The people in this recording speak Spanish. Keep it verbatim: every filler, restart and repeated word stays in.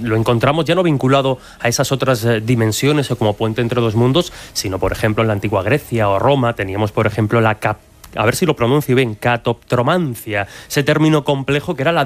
lo encontramos ya no vinculado a esas otras eh, dimensiones o como puente entre dos mundos, sino, por ejemplo, en la antigua Grecia o Roma teníamos, por ejemplo, la cap a ver si lo pronuncio bien, catoptromancia, ese término complejo que era la